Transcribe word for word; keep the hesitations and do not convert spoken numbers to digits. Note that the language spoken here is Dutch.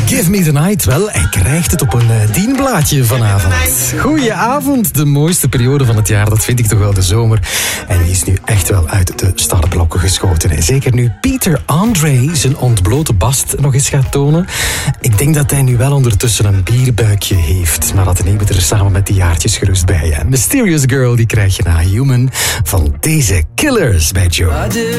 Give Me The Night. Wel, hij krijgt het op een uh, dienblaadje vanavond. Goedenavond, de mooiste periode van het jaar. Dat vind ik toch wel de zomer. En die is nu echt wel uit de startblokken geschoten. En zeker nu Pieter Andre zijn ontblote bast nog eens gaat tonen. Ik denk dat hij nu wel ondertussen een bierbuikje heeft. Maar dat neemt er samen met die jaartjes gerust bij. Hè? Mysterious Girl, die krijg je na Human van deze Killers bij Joe.